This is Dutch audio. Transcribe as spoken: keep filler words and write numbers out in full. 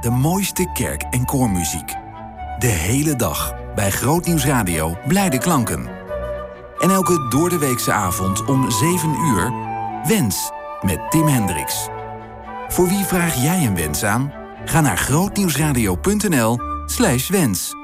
de mooiste kerk- en koormuziek. De hele dag bij Grootnieuws Radio blijde klanken. En elke doordeweekse avond om zeven uur... Wens met Tim Hendricks. Voor wie vraag jij een wens aan? Ga naar grootnieuwsradio.nl slash wens.